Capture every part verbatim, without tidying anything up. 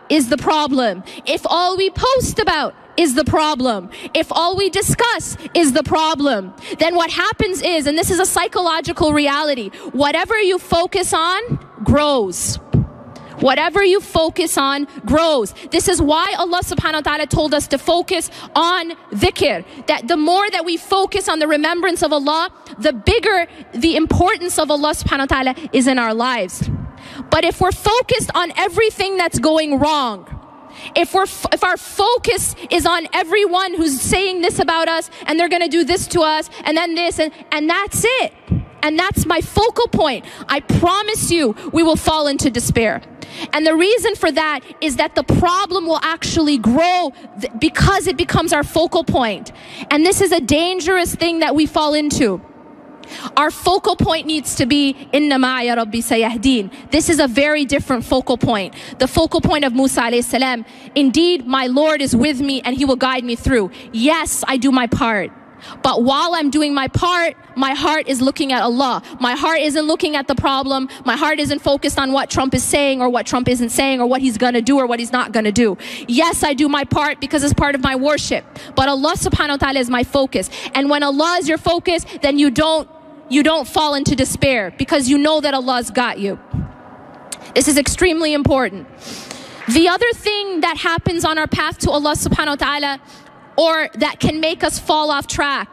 is the problem. If all we post about is the problem, if all we discuss is the problem, then what happens is, and this is a psychological reality, whatever you focus on grows. Whatever you focus on grows. This is why Allah subhanahu wa ta'ala told us to focus on dhikr. That the more that we focus on the remembrance of Allah, the bigger the importance of Allah subhanahu wa ta'ala is in our lives. But if we're focused on everything that's going wrong, if we're if our focus is on everyone who's saying this about us, and they're going to do this to us, and then this, and, and that's it, and that's my focal point, I promise you we will fall into despair. And the reason for that is that the problem will actually grow th- because it becomes our focal point. And this is a dangerous thing that we fall into. Our focal point needs to be Inna ma'aya Rabbi sayahdeen. This is a very different focal point. The focal point of Musa alayhi salam, indeed my Lord is with me and he will guide me through. Yes, I do my part. But while I'm doing my part, my heart is looking at Allah. My heart isn't looking at the problem. My heart isn't focused on what Trump is saying or what Trump isn't saying or what he's going to do or what he's not going to do. Yes, I do my part because it's part of my worship. But Allah subhanahu wa ta'ala is my focus. And when Allah is your focus, then you don't, you don't fall into despair because you know that Allah's got you. This is extremely important. The other thing that happens on our path to Allah subhanahu wa ta'ala, or that can make us fall off track,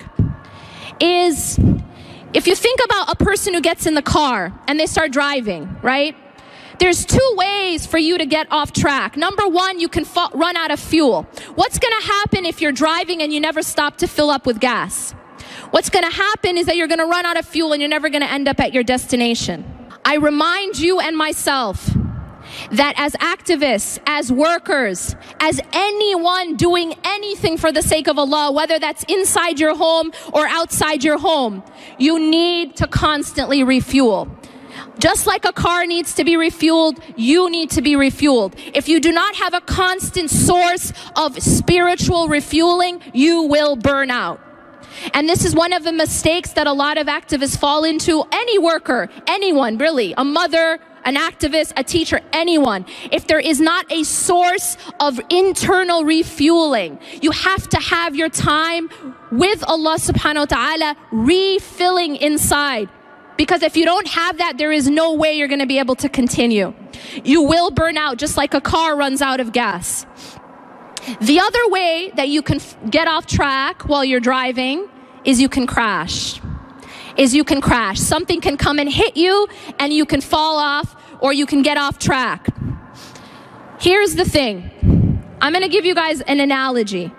is if you think about a person who gets in the car and they start driving, right? There's two ways for you to get off track. Number one, you can fa- run out of fuel. What's going to happen if you're driving and you never stop to fill up with gas? What's going to happen is that you're going to run out of fuel and you're never going to end up at your destination. I remind you and myself that as activists, as workers, as anyone doing anything for the sake of Allah, whether that's inside your home or outside your home, you need to constantly refuel. Just like a car needs to be refueled, you need to be refueled. If you do not have a constant source of spiritual refueling, you will burn out. And this is one of the mistakes that a lot of activists fall into. Any worker, anyone really, a mother, an activist, a teacher, anyone. If there is not a source of internal refueling, you have to have your time with Allah subhanahu wa ta'ala refilling inside. Because if you don't have that, there is no way you're going to be able to continue. You will burn out just like a car runs out of gas. The other way that you can f- get off track while you're driving is you can crash. Is you can crash. Something can come and hit you and you can fall off or you can get off track. Here's the thing. I'm going to give you guys an analogy.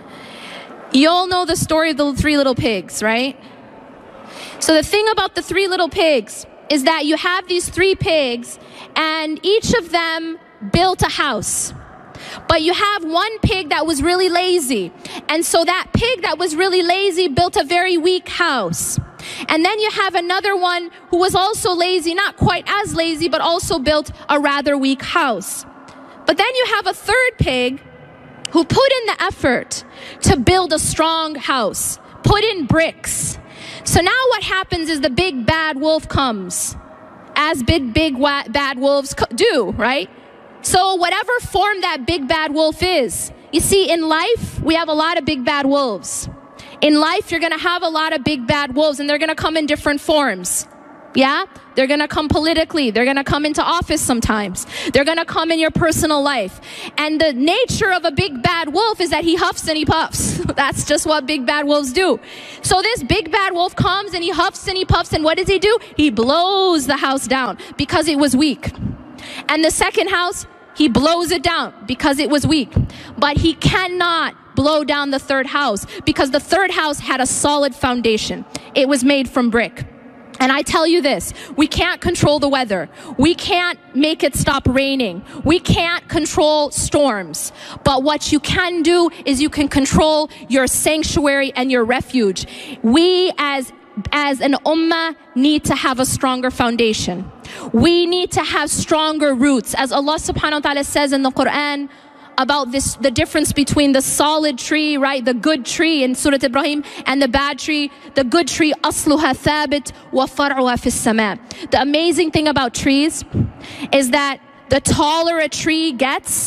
You all know the story of the three little pigs, right? So the thing about the three little pigs is that you have these three pigs and each of them built a house. But you have one pig that was really lazy. And so that pig that was really lazy built a very weak house. And then you have another one who was also lazy, not quite as lazy, but also built a rather weak house. But then you have a third pig who put in the effort to build a strong house, put in bricks. So now what happens is the big bad wolf comes, as big, big wa- bad wolves co- do, right? So whatever form that big bad wolf is, you see, in life, we have a lot of big bad wolves. In life, you're going to have a lot of big bad wolves, and they're going to come in different forms. Yeah? They're going to come politically. They're going to come into office sometimes. They're going to come in your personal life. And the nature of a big bad wolf is that he huffs and he puffs. That's just what big bad wolves do. So this big bad wolf comes and he huffs and he puffs, and what does he do? He blows the house down because it was weak. And the second house, he blows it down because it was weak. But he cannot blow down the third house because the third house had a solid foundation. It was made from brick. And I tell you this, we can't control the weather. We can't make it stop raining. We can't control storms. But what you can do is you can control your sanctuary and your refuge. We as as an ummah need to have a stronger foundation. We need to have stronger roots. As Allah subhanahu wa ta'ala says in the Quran about this, the difference between the solid tree, right, the good tree in Surah Ibrahim, and the bad tree. The good tree, asluha thabit wa far'uha fis sama. The amazing thing about trees is that the taller a tree gets,